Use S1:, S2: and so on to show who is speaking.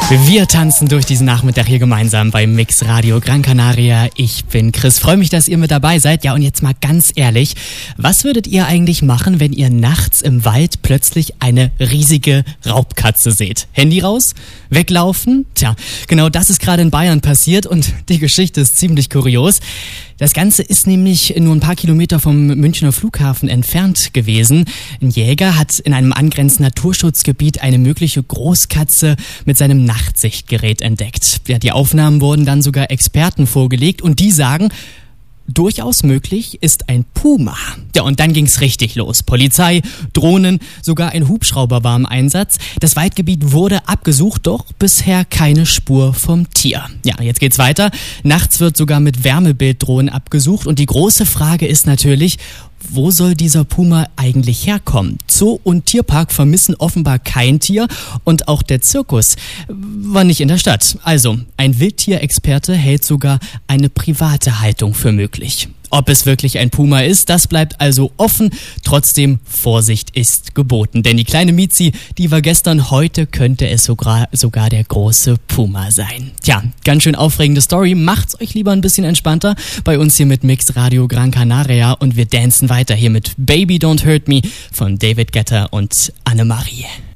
S1: Wir tanzen durch diesen Nachmittag hier gemeinsam bei Mix Radio Gran Canaria. Ich bin Chris, freue mich, dass ihr mit dabei seid. Ja, und jetzt mal ganz ehrlich, was würdet ihr eigentlich machen, wenn ihr nachts im Wald plötzlich eine riesige Raubkatze seht? Handy raus? Weglaufen? Tja, genau das ist gerade in Bayern passiert und die Geschichte ist ziemlich kurios. Das Ganze ist nämlich nur ein paar Kilometer vom Münchner Flughafen entfernt gewesen. Ein Jäger hat in einem angrenzenden Naturschutzgebiet eine mögliche Großkatze mit seinem Nachtsichtgerät entdeckt. Ja, die Aufnahmen wurden dann sogar Experten vorgelegt und die sagen, durchaus möglich ist ein Puma. Ja, und dann ging's richtig los. Polizei, Drohnen, sogar ein Hubschrauber war im Einsatz. Das Waldgebiet wurde abgesucht, doch bisher keine Spur vom Tier. Ja, jetzt geht's weiter. Nachts wird sogar mit Wärmebilddrohnen abgesucht und die große Frage ist natürlich, wo soll dieser Puma eigentlich herkommen? Zoo und Tierpark vermissen offenbar kein Tier und auch der Zirkus war nicht in der Stadt. Also, ein Wildtierexperte hält sogar eine private Haltung für möglich. Ob es wirklich ein Puma ist, das bleibt also offen. Trotzdem, Vorsicht ist geboten. Denn die kleine Miezi, die war gestern, heute könnte es sogar der große Puma sein. Tja, ganz schön aufregende Story. Macht's euch lieber ein bisschen entspannter. Bei uns hier mit Mix Radio Gran Canaria und wir dancen weiter hier mit Baby Don't Hurt Me von David Guetta und Annemarie.